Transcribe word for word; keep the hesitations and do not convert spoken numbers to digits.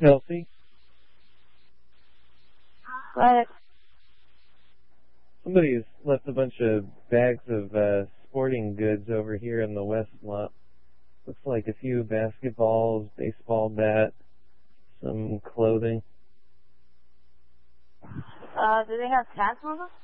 Chelsea, Go ahead. somebody's left a bunch of bags of uh, sporting goods over here in the west lot. Looks like a few basketballs, baseball bat, some clothing. Uh, do they have tags on them?